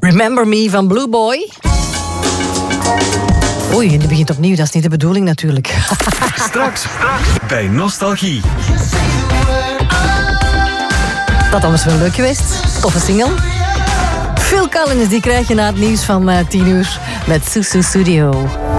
Remember Me van Blue Boy. Oei, en die begint opnieuw. Dat is niet de bedoeling natuurlijk. Straks bij Nostalgie. Dat was wel leuk geweest. Toffe single. Phil Collins, die krijg je na het nieuws van 10 uur met Susu Studio.